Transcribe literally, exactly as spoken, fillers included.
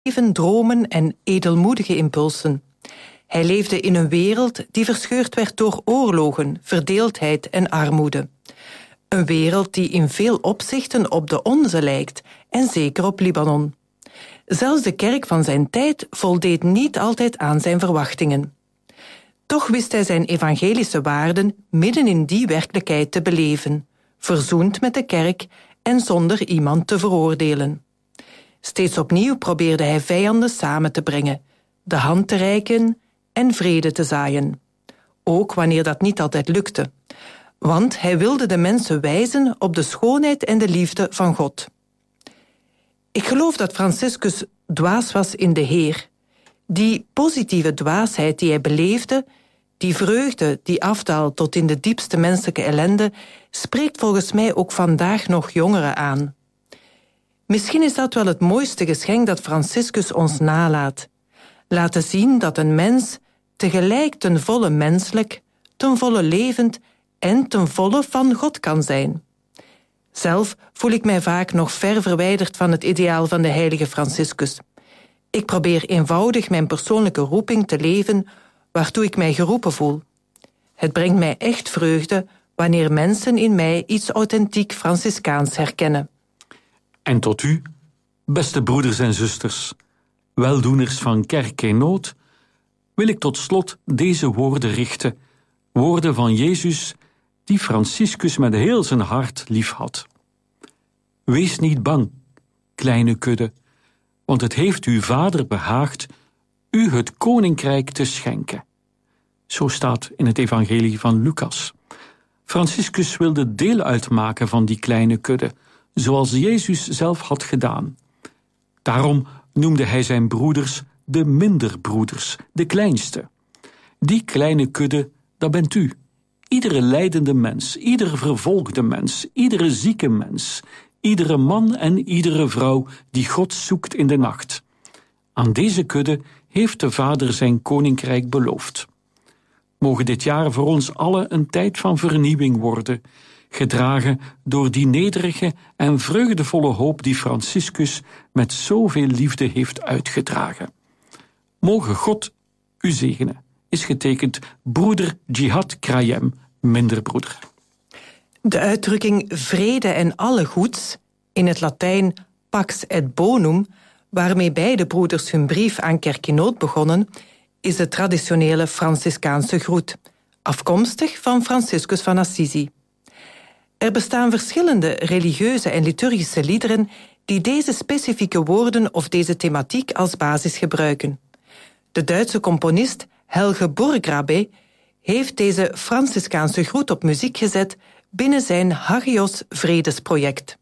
leven, dromen en edelmoedige impulsen. Hij leefde in een wereld die verscheurd werd door oorlogen, verdeeldheid en armoede. Een wereld die in veel opzichten op de onze lijkt, en zeker op Libanon. Zelfs de kerk van zijn tijd voldeed niet altijd aan zijn verwachtingen. Toch wist hij zijn evangelische waarden midden in die werkelijkheid te beleven, verzoend met de kerk en zonder iemand te veroordelen. Steeds opnieuw probeerde hij vijanden samen te brengen, de hand te reiken en vrede te zaaien. Ook wanneer dat niet altijd lukte. Want hij wilde de mensen wijzen op de schoonheid en de liefde van God. Ik geloof dat Franciscus dwaas was in de Heer. Die positieve dwaasheid die hij beleefde, die vreugde die afdaalt tot in de diepste menselijke ellende, spreekt volgens mij ook vandaag nog jongeren aan. Misschien is dat wel het mooiste geschenk dat Franciscus ons nalaat. Laten zien dat een mens tegelijk ten volle menselijk, ten volle levend en ten volle van God kan zijn. Zelf voel ik mij vaak nog ver verwijderd van het ideaal van de heilige Franciscus. Ik probeer eenvoudig mijn persoonlijke roeping te leven waartoe ik mij geroepen voel. Het brengt mij echt vreugde wanneer mensen in mij iets authentiek Franciscaans herkennen. En tot u, beste broeders en zusters, weldoeners van kerk in nood, wil ik tot slot deze woorden richten, woorden van Jezus die Franciscus met heel zijn hart lief had. Wees niet bang, kleine kudde, want het heeft uw Vader behaagd u het koninkrijk te schenken. Zo staat in het evangelie van Lucas. Franciscus wilde deel uitmaken van die kleine kudde, zoals Jezus zelf had gedaan. Daarom noemde hij zijn broeders de minderbroeders, de kleinste. Die kleine kudde, dat bent u. Iedere lijdende mens, iedere vervolgde mens, iedere zieke mens, iedere man en iedere vrouw die God zoekt in de nacht. Aan deze kudde heeft de Vader zijn koninkrijk beloofd. Mogen dit jaar voor ons allen een tijd van vernieuwing worden, gedragen door die nederige en vreugdevolle hoop die Franciscus met zoveel liefde heeft uitgedragen. Mogen God u zegenen, is getekend broeder Jihad Krayem, minderbroeder. De uitdrukking vrede en alle goeds, in het Latijn pax et bonum, waarmee beide broeders hun brief aan kerk in nood begonnen, is de traditionele Franciscaanse groet, afkomstig van Franciscus van Assisi. Er bestaan verschillende religieuze en liturgische liederen die deze specifieke woorden of deze thematiek als basis gebruiken. De Duitse componist Helge Burggrabe heeft deze Franciscaanse groet op muziek gezet binnen zijn Hagios Vredesproject.